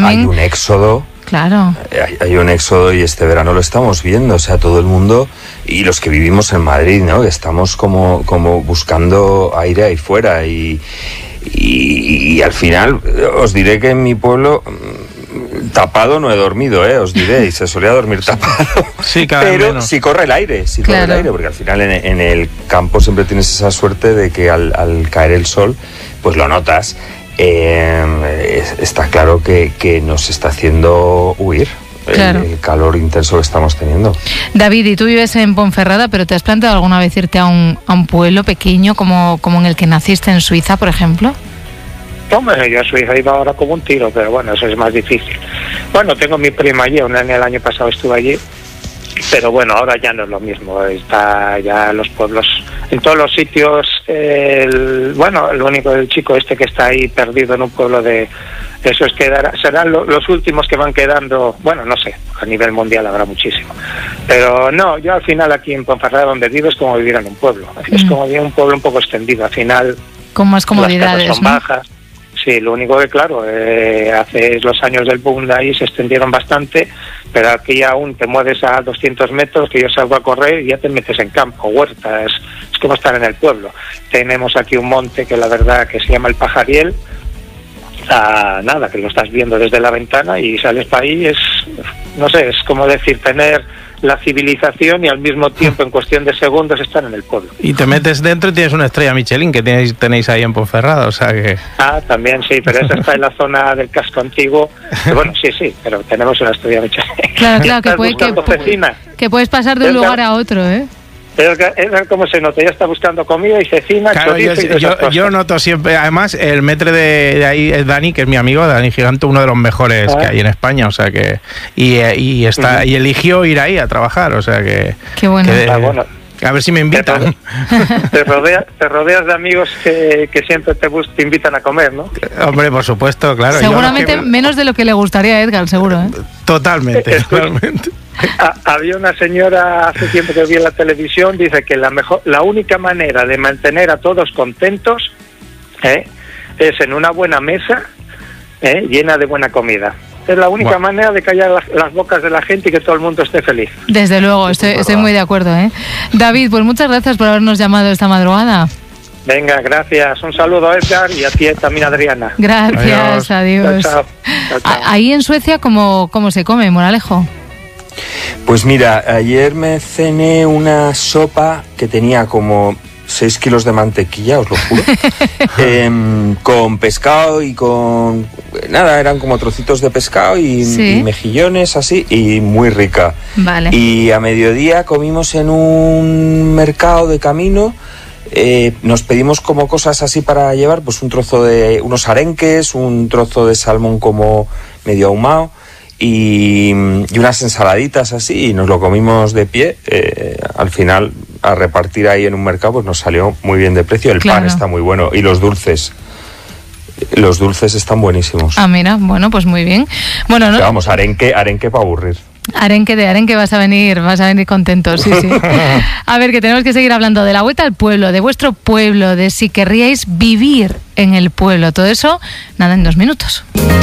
también... Hay un éxodo. Claro. Hay un éxodo y este verano lo estamos viendo, o sea, todo el mundo y los que vivimos en Madrid, ¿no? Que estamos como buscando aire ahí fuera y al final os diré que en mi pueblo tapado no he dormido, os diré, y se solía dormir tapado. Sí, pero menos. Sí corre el aire, Claro. corre el aire, porque al final en el campo siempre tienes esa suerte de que al caer el sol, pues lo notas. Está claro que nos está haciendo huir. Claro. El calor intenso que estamos teniendo. David, y tú vives en Ponferrada, pero ¿te has planteado alguna vez irte a un pueblo pequeño como en el que naciste en Suiza, por ejemplo? Hombre, yo a Suiza iba ahora como un tiro, pero bueno, eso es más difícil. Bueno, tengo mi prima allí, el año pasado estuve allí, pero bueno, ahora ya no es lo mismo. Está ya los pueblos, en todos los sitios, el único del chico este que está ahí perdido en un pueblo de... Eso es serán los últimos que van quedando, bueno, no sé, a nivel mundial habrá muchísimo. Pero no, yo al final aquí en Ponferrada, donde vivo, es como vivir en un pueblo. Es como vivir en un pueblo un poco extendido. Al final, con más comodidades, las casas son bajas. Sí, lo único que, claro, hace los años del boom de ahí se extendieron bastante, pero aquí aún te mueves a 200 metros, que yo salgo a correr y ya te metes en campo, huerta, es como estar en el pueblo. Tenemos aquí un monte que la verdad que se llama el Pajariel, nada, que lo estás viendo desde la ventana y sales para ahí, es como decir, tener la civilización y al mismo tiempo en cuestión de segundos estar en el pueblo. Y te metes dentro y tienes una estrella Michelin que tenéis ahí en Ponferrada, o sea que... También sí, pero esa está en la zona del casco antiguo. Bueno, sí, pero tenemos una estrella Michelin. Claro, que puedes pasar de un lugar a otro, Es como se nota, ya está buscando comida y cecina, claro, yo noto siempre, además el metre de ahí es Dani, que es mi amigo, Dani Gigante, uno de los mejores que hay en España, o sea que y eligió ir ahí a trabajar, o sea que... Qué bueno. Bueno. A ver si me invitan. Te rodeas de amigos que siempre te invitan a comer, ¿no? Hombre, por supuesto, claro. Seguramente menos de lo que le gustaría a Edgar, seguro, Totalmente. Había una señora hace tiempo que vi en la televisión, dice que la única manera de mantener a todos contentos es en una buena mesa llena de buena comida. Es la única manera de callar las bocas de la gente y que todo el mundo esté feliz. Desde luego, estoy muy de acuerdo, David, pues muchas gracias por habernos llamado esta madrugada. Venga, gracias. Un saludo a Edgar y a ti también, Adriana. Gracias, adiós. Chao. Ahí en Suecia, ¿cómo se come, Moralejo? Pues mira, ayer me cené una sopa que tenía como 6 kilos de mantequilla, os lo juro, con pescado y con... Nada, eran como trocitos de pescado y mejillones así, y muy rica. Vale. Y a mediodía comimos en un mercado de camino, nos pedimos como cosas así para llevar, pues un trozo de... unos arenques, un trozo de salmón como medio ahumado, y unas ensaladitas así, y nos lo comimos de pie. Al final, a repartir ahí en un mercado, pues nos salió muy bien de precio. El pan está muy bueno, y los dulces están buenísimos. Mira, bueno, pues muy bien. Bueno, pero vamos, arenque para aburrir. Arenque vas a venir contentos, sí. A ver, que tenemos que seguir hablando de la vuelta al pueblo, de vuestro pueblo, de si querríais vivir en el pueblo. Todo eso, nada, en 2 minutos.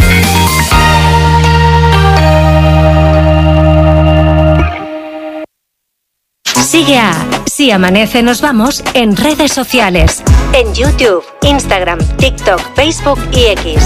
Sigue a Si Amanece Nos Vamos en redes sociales, en YouTube, Instagram, TikTok, Facebook y X.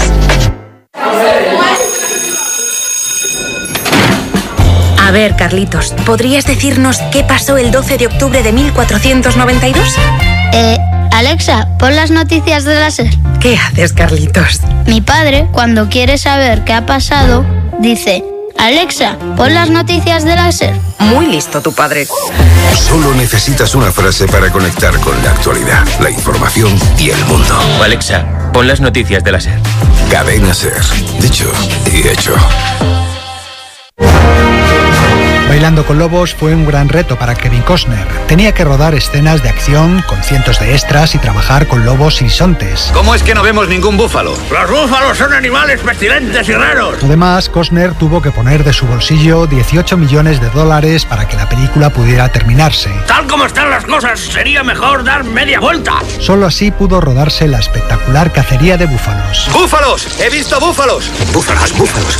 A ver, Carlitos, ¿podrías decirnos qué pasó el 12 de octubre de 1492? Alexa, pon las noticias de la SER. ¿Qué haces, Carlitos? Mi padre, cuando quiere saber qué ha pasado, dice: Alexa, pon las noticias de la SER. Muy listo tu padre. Solo necesitas una frase para conectar con la actualidad, la información y el mundo. Alexa, pon las noticias de la SER. Cadena SER. Dicho y hecho. Bailando con lobos fue un gran reto para Kevin Costner. Tenía que rodar escenas de acción con cientos de extras y trabajar con lobos y bisontes. ¿Cómo es que no vemos ningún búfalo? ¡Los búfalos son animales pestilentes y raros! Además, Costner tuvo que poner de su bolsillo $18 millones para que la película pudiera terminarse. Tal como están las cosas, sería mejor dar media vuelta. Solo así pudo rodarse la espectacular cacería de búfalos. ¡Búfalos! ¡He visto búfalos! ¡Búfalos!